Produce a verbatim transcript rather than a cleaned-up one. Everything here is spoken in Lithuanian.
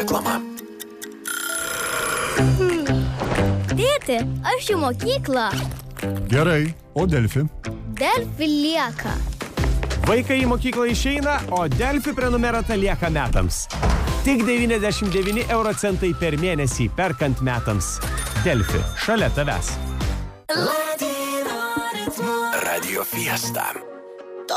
Reklama. Tėti, aš į mokyklą. Gerai, o Delfi? Delfi lieka. Vaikai į mokyklą išeina, o Delfi prenumerata lieka metams. Tik devyniasdešimt devyni euro centai per mėnesį perkant metams. Delfi, šalia tavęs. Radio Fiesta.